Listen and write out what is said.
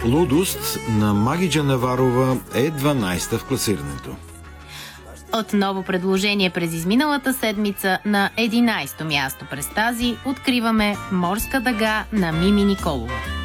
Лудост на Маги Джанаварова е 12-та в класирането. От ново предложение през изминалата седмица на 11-то място през тази откриваме Морска дъга на Мими Николова.